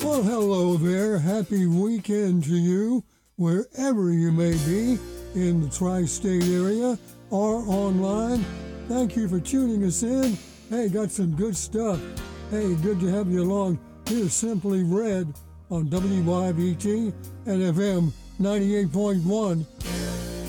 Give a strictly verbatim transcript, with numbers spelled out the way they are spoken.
Well, hello there. Happy weekend to you, wherever you may be in the tri-state area or online. Thank you for tuning us in. Hey, got some good stuff. Hey, good to have you along. Here's Simply Red on W Y B T and F M ninety-eight point one